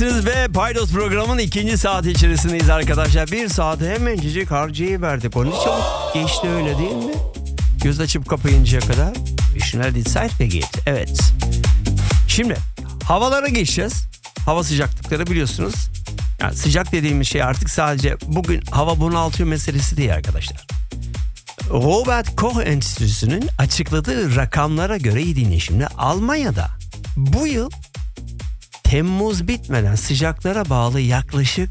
Radyo'dasınız ve Paydos programının ikinci saat içerisindeyiz arkadaşlar. Bir saati hemencecik harcayıverdik. Onun çabuk geçti, öyle değil mi? Göz açıp kapayıncaya kadar. Visionary Insight ve Git. Evet. Şimdi havalara geçeceğiz. Hava sıcaklıkları biliyorsunuz. Yani sıcak dediğimiz şey artık sadece bugün hava bunaltıyor meselesi değil arkadaşlar. Robert Koch Enstitüsü'nün açıkladığı rakamlara göre iyi dinleyin şimdi. Almanya'da bu yıl Temmuz bitmeden sıcaklara bağlı yaklaşık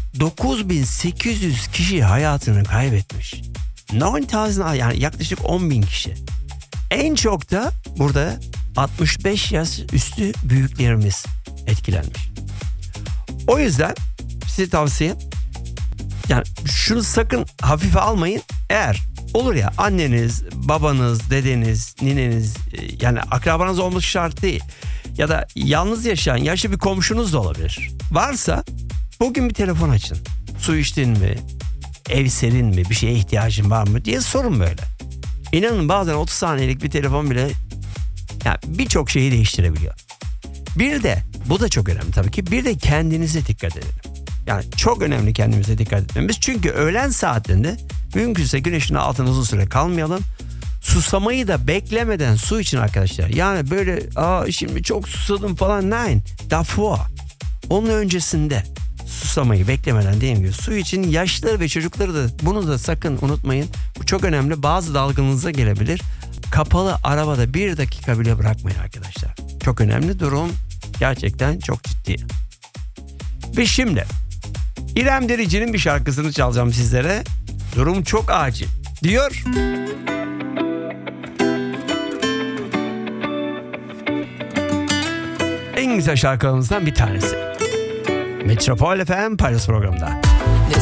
9800 kişi hayatını kaybetmiş. 9000, yani yaklaşık 10.000 kişi. En çok da burada 65 yaş üstü büyüklerimiz etkilenmiş. O yüzden size tavsiye, yani şunu sakın hafife almayın. Eğer olur ya, anneniz, babanız, dedeniz, nineniz, yani akrabanız olması şart değil. Ya da yalnız yaşayan yaşlı bir komşunuz da olabilir. Varsa bugün bir telefon açın. Su içtin mi? Ev serin mi? Bir şeye ihtiyacın var mı diye sorun böyle. İnanın bazen 30 saniyelik bir telefon bile yani birçok şeyi değiştirebiliyor. Bir de bu da çok önemli tabii ki. Bir de kendinize dikkat edelim. Yani çok önemli kendimize dikkat etmemiz. Çünkü öğlen saatlerinde mümkünse güneşin altında uzun süre kalmayalım. Susamayı da beklemeden su için arkadaşlar. Yani böyle şimdi çok susadım falan, nein. Davor. Onun öncesinde susamayı beklemeden, dediğim gibi su için yaşlıları ve çocukları da, bunu da sakın unutmayın. Bu çok önemli. Bazı dalgınlığınıza gelebilir. Kapalı arabada 1 dakika bile bırakmayın arkadaşlar. Çok önemli, durum gerçekten çok ciddi. Ve şimdi İrem Derici'nin bir şarkısını çalacağım sizlere. Durum çok acil diyor. En güzel şarkılarımızdan bir tanesi. Metropol FM Paydos programında.